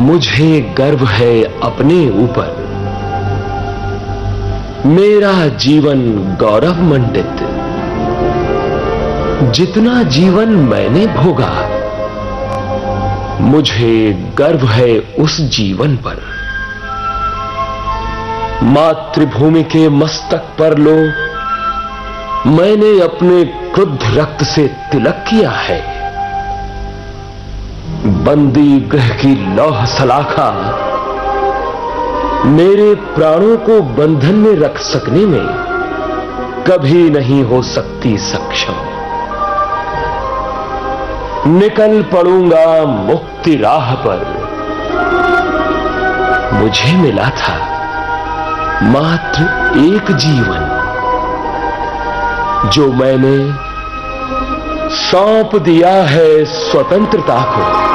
मुझे गर्व है अपने ऊपर, मेरा जीवन गौरव मंडित। जितना जीवन मैंने भोगा, मुझे गर्व है उस जीवन पर। मातृभूमि के मस्तक पर लो, मैंने अपने क्रुद्ध रक्त से तिलक किया है। बंदी गृह की लौह सलाखा मेरे प्राणों को बंधन में रख सकने में कभी नहीं हो सकती सक्षम। निकल पड़ूंगा मुक्ति राह पर। मुझे मिला था मात्र एक जीवन, जो मैंने सौंप दिया है स्वतंत्रता को।